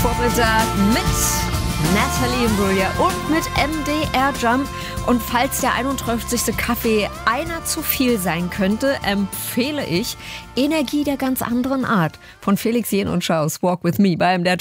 Vormittag mit Natalie Imbruglia und mit MDR Jump. Und falls der 31. Kaffee einer zu viel sein könnte, empfehle ich Energie der ganz anderen Art von Felix Jähn und Schaus. Walk with me bei MDR